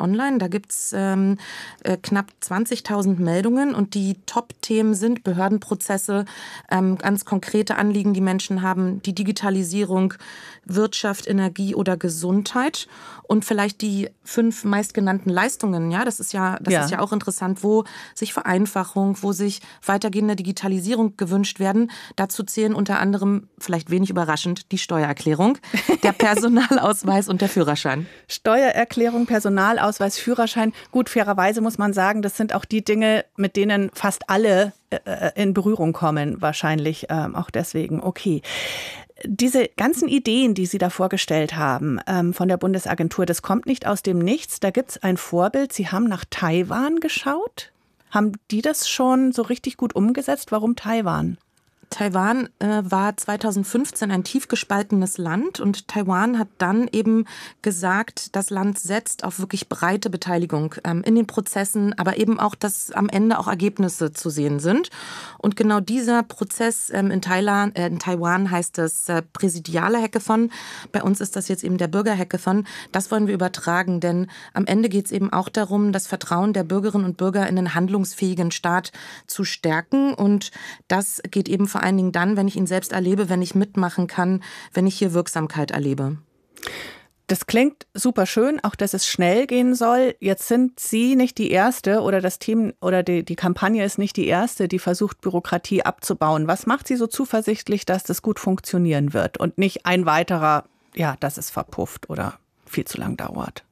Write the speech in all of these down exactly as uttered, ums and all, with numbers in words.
Online. Da gibt's ähm, äh, knapp zwanzigtausend Meldungen und die Top-Themen sind Behördenprozesse, ähm, ganz konkrete Anliegen, die Menschen haben, die Digitalisierung, Wirtschaft, Energie oder Gesundheit und vielleicht die fünf meistgenannten Leistungen. Ja, das ist ja, das ja. ist ja auch interessant, wo sich Vereinfachung, wo sich weitergehende Digitalisierung gewünscht werden. Dazu zählen unter anderem, vielleicht wenig überraschend, die Steuererklärung, der Personalausweis und der Führerschein. Steuererklärung, Personalausweis, Führerschein. Gut, fairerweise muss man sagen, das sind auch die Dinge, mit denen fast alle äh, in Berührung kommen, wahrscheinlich ähm, auch deswegen. Okay. Diese ganzen Ideen, die Sie da vorgestellt haben ähm, von der Bundesagentur, das kommt nicht aus dem Nichts. Da gibt es ein Vorbild. Sie haben nach Taiwan geschaut. Haben die das schon so richtig gut umgesetzt? Warum Taiwan? Taiwan äh, war zweitausendfünfzehn ein tief gespaltenes Land und Taiwan hat dann eben gesagt, das Land setzt auf wirklich breite Beteiligung ähm, in den Prozessen, aber eben auch, dass am Ende auch Ergebnisse zu sehen sind. Und genau dieser Prozess ähm, in, Thailand, äh, in Taiwan heißt es äh, präsidiale Hackathon. Bei uns ist das jetzt eben der Bürger-Hackathon. Das wollen wir übertragen, denn am Ende geht es eben auch darum, das Vertrauen der Bürgerinnen und Bürger in einen handlungsfähigen Staat zu stärken. Und das geht eben vor Vor allen Dingen dann, wenn ich ihn selbst erlebe, wenn ich mitmachen kann, wenn ich hier Wirksamkeit erlebe. Das klingt super schön, auch dass es schnell gehen soll. Jetzt sind Sie nicht die Erste oder das Team oder die, die Kampagne ist nicht die Erste, die versucht, Bürokratie abzubauen. Was macht Sie so zuversichtlich, dass das gut funktionieren wird und nicht ein weiterer, ja, dass es verpufft oder viel zu lang dauert?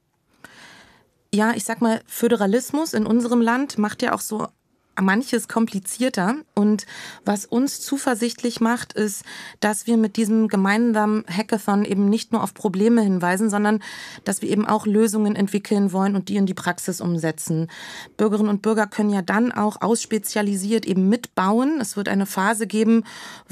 Ja, ich sag mal, Föderalismus in unserem Land macht ja auch so manches komplizierter. Und was uns zuversichtlich macht, ist, dass wir mit diesem gemeinsamen Hackathon eben nicht nur auf Probleme hinweisen, sondern dass wir eben auch Lösungen entwickeln wollen und die in die Praxis umsetzen. Bürgerinnen und Bürger können ja dann auch ausspezialisiert eben mitbauen. Es wird eine Phase geben,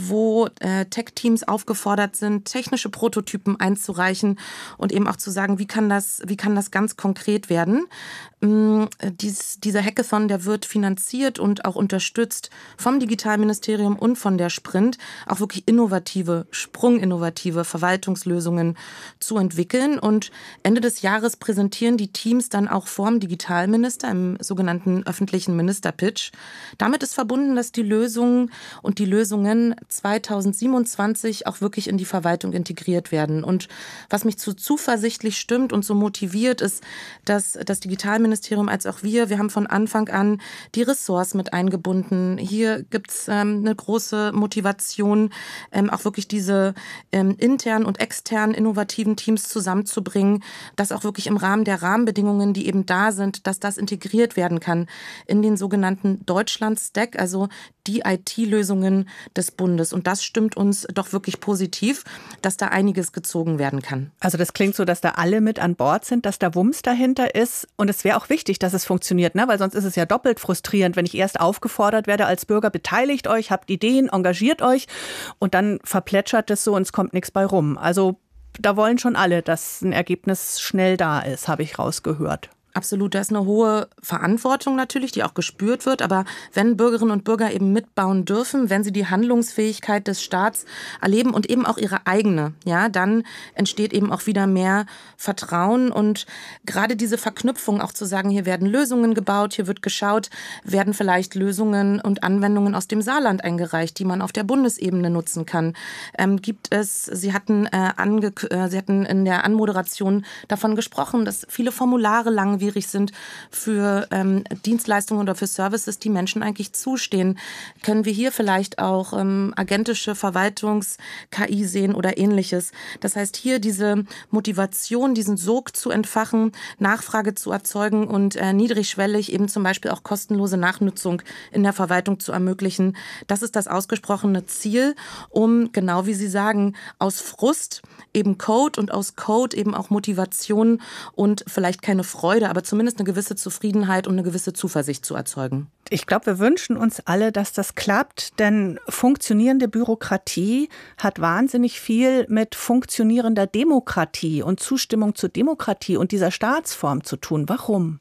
wo äh, Tech-Teams aufgefordert sind, technische Prototypen einzureichen und eben auch zu sagen, wie kann das, wie kann das ganz konkret werden. Ähm, dies, dieser Hackathon, der wird finanziert und auch unterstützt vom Digitalministerium und von der Sprint, auch wirklich innovative, sprunginnovative Verwaltungslösungen zu entwickeln. Und Ende des Jahres präsentieren die Teams dann auch vorm Digitalminister im sogenannten öffentlichen Ministerpitch. Damit ist verbunden, dass die Lösungen und die Lösungen zweitausendsiebenundzwanzig auch wirklich in die Verwaltung integriert werden. Und was mich so zuversichtlich stimmt und so motiviert, ist, dass das Digitalministerium als auch wir, wir haben von Anfang an die Ressorts mit eingebunden. Hier gibt's ähm, eine große Motivation, ähm, auch wirklich diese ähm, internen und externen innovativen Teams zusammenzubringen, dass auch wirklich im Rahmen der Rahmenbedingungen, die eben da sind, dass das integriert werden kann in den sogenannten Deutschland-Stack, also die I T-Lösungen des Bundes. Und das stimmt uns doch wirklich positiv, dass da einiges gezogen werden kann. Also das klingt so, dass da alle mit an Bord sind, dass da Wumms dahinter ist. Und es wäre auch wichtig, dass es funktioniert, ne? Weil sonst ist es ja doppelt frustrierend, wenn ich erst aufgefordert werde als Bürger, beteiligt euch, habt Ideen, engagiert euch und dann verplätschert es so und es kommt nichts bei rum. Also da wollen schon alle, dass ein Ergebnis schnell da ist, habe ich rausgehört. Absolut, da ist eine hohe Verantwortung natürlich, die auch gespürt wird. Aber wenn Bürgerinnen und Bürger eben mitbauen dürfen, wenn sie die Handlungsfähigkeit des Staats erleben und eben auch ihre eigene, ja, dann entsteht eben auch wieder mehr Vertrauen. Und gerade diese Verknüpfung, auch zu sagen, hier werden Lösungen gebaut, hier wird geschaut, werden vielleicht Lösungen und Anwendungen aus dem Saarland eingereicht, die man auf der Bundesebene nutzen kann. Ähm, gibt es, Sie hatten, äh, ange, äh, Sie hatten in der Anmoderation davon gesprochen, dass viele Formulare langwierig sind für ähm, Dienstleistungen oder für Services, die Menschen eigentlich zustehen. Können wir hier vielleicht auch ähm, agentische Verwaltungs-K I sehen oder Ähnliches? Das heißt, hier diese Motivation, diesen Sog zu entfachen, Nachfrage zu erzeugen und äh, niedrigschwellig eben zum Beispiel auch kostenlose Nachnutzung in der Verwaltung zu ermöglichen. Das ist das ausgesprochene Ziel, um, genau wie Sie sagen, aus Frust eben Code und aus Code eben auch Motivation und vielleicht keine Freude, aber zumindest eine gewisse Zufriedenheit und eine gewisse Zuversicht zu erzeugen. Ich glaube, wir wünschen uns alle, dass das klappt, denn funktionierende Bürokratie hat wahnsinnig viel mit funktionierender Demokratie und Zustimmung zur Demokratie und dieser Staatsform zu tun. Warum?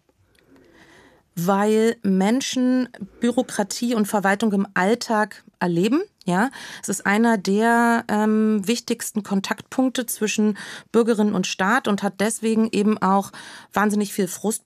Weil Menschen Bürokratie und Verwaltung im Alltag erleben. Ja, es ist einer der ähm, wichtigsten Kontaktpunkte zwischen Bürgerinnen und Staat und hat deswegen eben auch wahnsinnig viel Frust